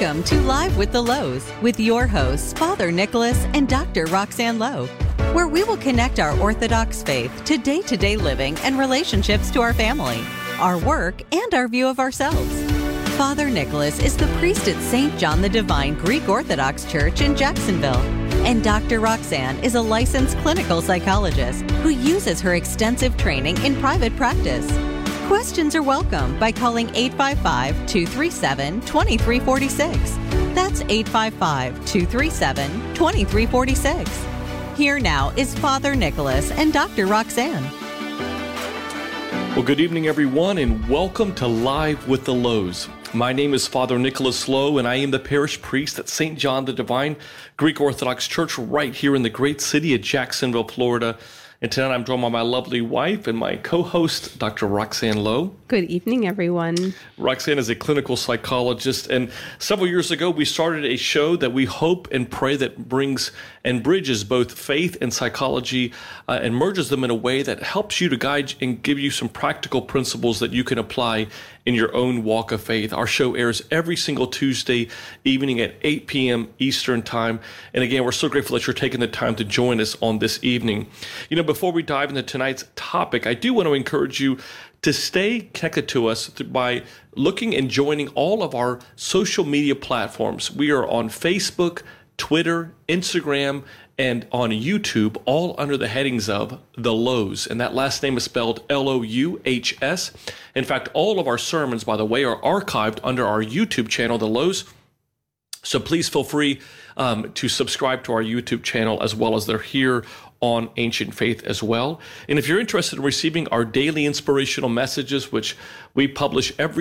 Welcome to Live with the Lows with your hosts, Father Nicholas and Dr. Roxanne Lowe, where we will connect our Orthodox faith to day-to-day living and relationships to our family, our work, and our view of ourselves. Father Nicholas is the priest at St. John the Divine Greek Orthodox Church in Jacksonville, and Dr. Roxanne is a licensed clinical psychologist who uses her extensive training in private practice. Questions are welcome by calling 855-237-2346. That's 855-237-2346. Here now is Father Nicholas and Dr. Roxanne. Well, good evening, everyone, and welcome to Live with the Lows. My name is Father Nicholas Lowe, and I am the parish priest at St. John the Divine Greek Orthodox Church right here in the great city of Jacksonville, Florida. And tonight I'm joined by my lovely wife and my co-host, Dr. Roxanne Lowe. Good evening, everyone. Roxanne is a clinical psychologist, and several years ago we started a show that we hope and pray that brings and bridges both faith and psychology and merges them in a way that helps you to guide and give you some practical principles that you can apply in your own walk of faith. Our show airs every single Tuesday evening at 8 p.m. Eastern Time. And again, we're so grateful that you're taking the time to join us on this evening. You know, before we dive into tonight's topic, I do want to encourage you to stay connected to us by looking and joining all of our social media platforms. We are on Facebook, Twitter, Instagram, and on YouTube, all under the headings of The Lows. And that last name is spelled L-O-U-H-S. In fact, all of our sermons, by the way, are archived under our YouTube channel, The Lows. So please feel free to subscribe to our YouTube channel as well as they're here on Ancient Faith as well. And if you're interested in receiving our daily inspirational messages, which we publish every